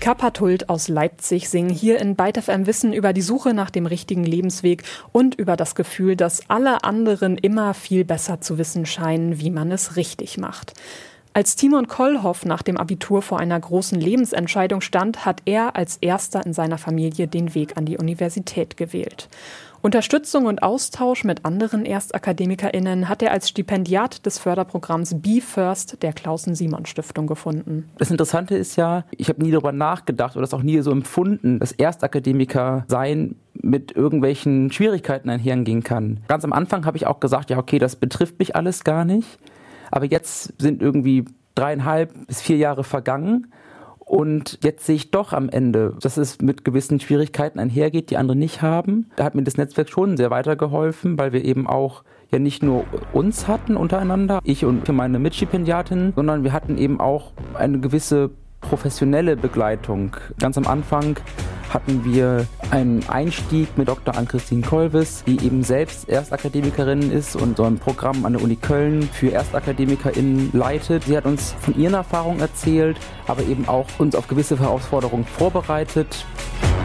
Kappert-Hult aus Leipzig singen hier in Byte FM Wissen über die Suche nach dem richtigen Lebensweg und über das Gefühl, dass alle anderen immer viel besser zu wissen scheinen, wie man es richtig macht. Als Timon Kollhoff nach dem Abitur vor einer großen Lebensentscheidung stand, hat er als erster in seiner Familie den Weg an die Universität gewählt. Unterstützung und Austausch mit anderen ErstakademikerInnen hat er als Stipendiat des Förderprogramms Be First der Klausen-Simon-Stiftung gefunden. Das Interessante ist ja, ich habe nie darüber nachgedacht oder das auch nie so empfunden, dass Erstakademiker sein mit irgendwelchen Schwierigkeiten einhergehen kann. Ganz am Anfang habe ich auch gesagt, ja okay, das betrifft mich alles gar nicht. Aber jetzt sind irgendwie 3,5 bis 4 Jahre vergangen. Und jetzt sehe ich doch am Ende, dass es mit gewissen Schwierigkeiten einhergeht, die andere nicht haben. Da hat mir das Netzwerk schon sehr weitergeholfen, weil wir eben auch ja nicht nur uns hatten untereinander, ich und meine Mitstipendiatin, sondern wir hatten eben auch eine gewisse professionelle Begleitung. Ganz am Anfang hatten wir einen Einstieg mit Dr. Ann-Christine Kolvis, die eben selbst Erstakademikerin ist und so ein Programm an der Uni Köln für ErstakademikerInnen leitet. Sie hat uns von ihren Erfahrungen erzählt, aber eben auch uns auf gewisse Herausforderungen vorbereitet.